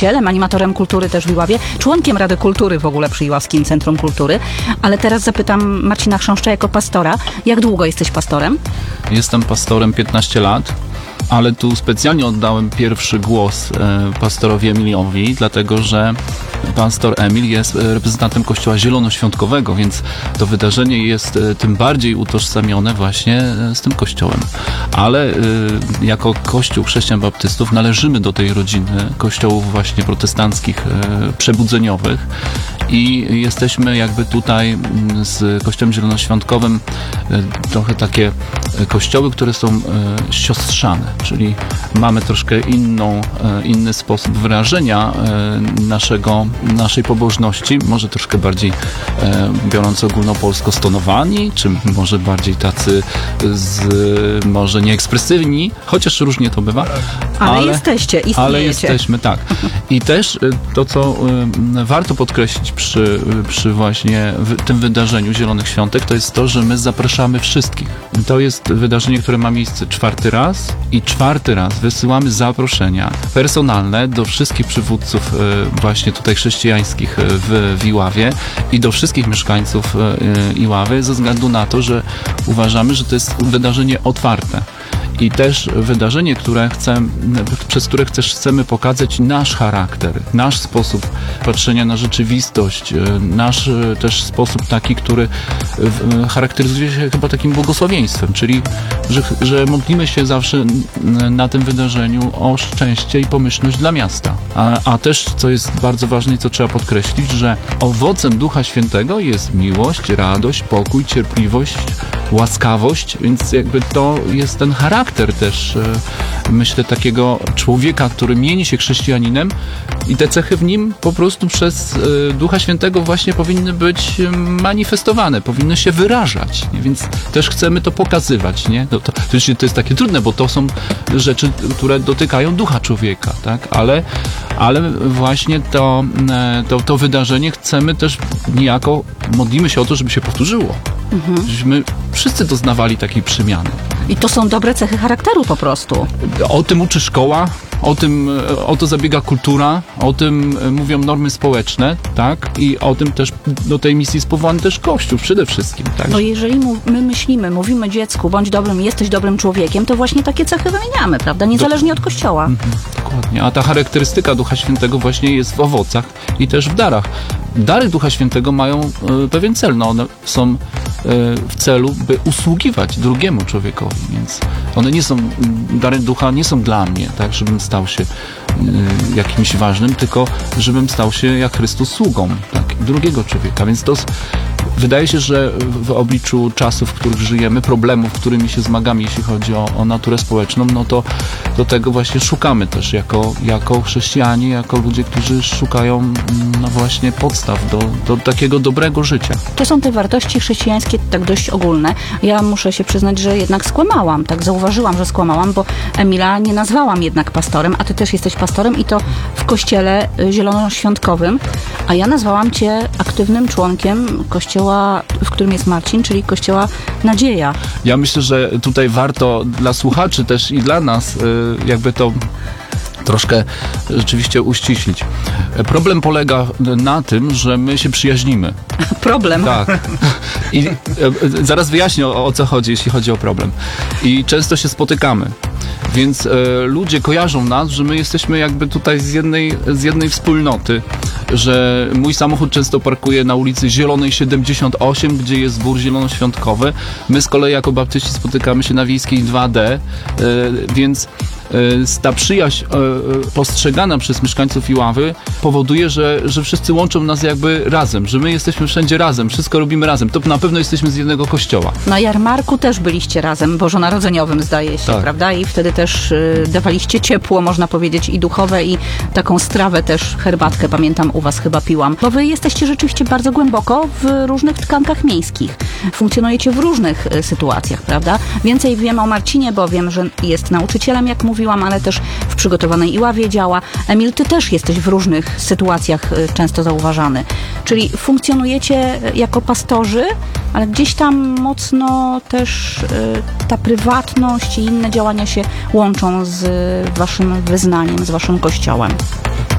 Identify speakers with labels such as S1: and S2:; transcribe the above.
S1: nauczycielem, animatorem kultury też w Iławie, członkiem Rady Kultury w ogóle przy Iławskim Centrum Kultury. Ale teraz zapytam Marcina Chrząszcza jako pastora. Jak długo jesteś pastorem?
S2: Jestem pastorem 15 lat. Ale tu specjalnie oddałem pierwszy głos pastorowi Emiliowi, dlatego że pastor Emil jest reprezentantem Kościoła Zielonoświątkowego, więc to wydarzenie jest tym bardziej utożsamione właśnie z tym kościołem. Ale jako Kościół Chrześcijan Baptystów należymy do tej rodziny kościołów właśnie protestanckich, przebudzeniowych i jesteśmy jakby tutaj z Kościołem Zielonoświątkowym trochę takie kościoły, które są siostrzane, czyli mamy troszkę inny sposób wyrażenia naszej pobożności, może troszkę bardziej biorąc ogólnopolsko stonowani, czy może bardziej tacy może nieekspresywni, chociaż różnie to bywa.
S1: Ale istniejecie.
S2: Ale jesteśmy, tak. I też to, co warto podkreślić przy właśnie tym wydarzeniu Zielonych Świątek, to jest to, że my zapraszamy wszystkich. To jest wydarzenie, które ma miejsce 4. raz i 4. raz wysyłamy zaproszenia personalne do wszystkich przywódców właśnie tutaj chrześcijańskich w Iławie i do wszystkich mieszkańców Iławy ze względu na to, że uważamy, że to jest wydarzenie otwarte. I też wydarzenie, przez które chcemy pokazać nasz charakter, nasz sposób patrzenia na rzeczywistość, nasz też sposób taki, który charakteryzuje się chyba takim błogosławieństwem, czyli że modlimy się zawsze na tym wydarzeniu o szczęście i pomyślność dla miasta. A też, co jest bardzo ważne i co trzeba podkreślić, że owocem Ducha Świętego jest miłość, radość, pokój, cierpliwość, łaskawość, więc jakby to jest ten charakter też, myślę, takiego człowieka, który mieni się chrześcijaninem i te cechy w nim po prostu przez Ducha Świętego właśnie powinny być manifestowane, powinny się wyrażać, nie? Więc też chcemy to pokazywać, nie? To jest takie trudne, bo to są rzeczy, które dotykają ducha człowieka, tak? Ale właśnie to wydarzenie chcemy też niejako, modlimy się o to, żeby się powtórzyło. Żebyśmy wszyscy doznawali takiej przemiany.
S1: I to są dobre cechy charakteru po prostu.
S2: O tym uczy szkoła, o to zabiega kultura, o tym mówią normy społeczne, tak? I o tym też do tej misji jest powołany też Kościół przede wszystkim, tak?
S1: No jeżeli my mówimy dziecku, bądź dobrym, jesteś dobrym człowiekiem, to właśnie takie cechy wymieniamy, prawda? Niezależnie od Kościoła.
S2: Dokładnie. A ta charakterystyka Ducha Świętego właśnie jest w owocach i też w darach. Dary Ducha Świętego mają pewien cel, one są w celu, by usługiwać drugiemu człowiekowi, więc dary Ducha nie są dla mnie, tak, żebym stał się jakimś ważnym, tylko żebym stał się jak Chrystus sługą, tak, drugiego człowieka, więc to wydaje się, że w obliczu czasów, w których żyjemy, problemów, którymi się zmagamy, jeśli chodzi o naturę społeczną, no to do tego właśnie szukamy też jako chrześcijanie, jako ludzie, którzy szukają właśnie podstaw do takiego dobrego życia.
S1: To są te wartości chrześcijańskie tak dość ogólne. Ja muszę się przyznać, że jednak skłamałam, tak zauważyłam, że skłamałam, bo Emila nie nazwałam jednak pastorem, a ty też jesteś pastorem i to w kościele zielonoświątkowym, a ja nazwałam cię aktywnym członkiem kościoła, w którym jest Marcin, czyli kościoła Nadzieja.
S2: Ja myślę, że tutaj warto dla słuchaczy też i dla nas jakby to troszkę rzeczywiście uściślić. Problem polega na tym, że my się przyjaźnimy.
S1: Problem?
S2: Tak. I zaraz wyjaśnię, o co chodzi, jeśli chodzi o problem. I często się spotykamy. Więc ludzie kojarzą nas, że my jesteśmy jakby tutaj z jednej wspólnoty, że mój samochód często parkuje na ulicy Zielonej 78, gdzie jest zbór zielonoświątkowy. My z kolei jako baptyści spotykamy się na Wiejskiej 2D, więc ta przyjaźń postrzegana przez mieszkańców Iławy powoduje, że wszyscy łączą nas jakby razem, że my jesteśmy wszędzie razem, wszystko robimy razem. To na pewno jesteśmy z jednego kościoła.
S1: Na jarmarku też byliście razem, bożonarodzeniowym zdaje się,
S2: tak,
S1: prawda? I wtedy też dawaliście ciepło, można powiedzieć, i duchowe, i taką strawę też, herbatkę, pamiętam, u was chyba piłam. Bo wy jesteście rzeczywiście bardzo głęboko w różnych tkankach miejskich. Funkcjonujecie w różnych sytuacjach, prawda? Więcej wiem o Marcinie, bo wiem, że jest nauczycielem, jak mówiłam, ale też w przygotowanej Iławie działa. Emil, ty też jesteś w różnych sytuacjach często zauważany. Czyli funkcjonujecie jako pastorzy, ale gdzieś tam mocno też ta prywatność i inne działania się łączą z waszym wyznaniem, z waszym kościołem.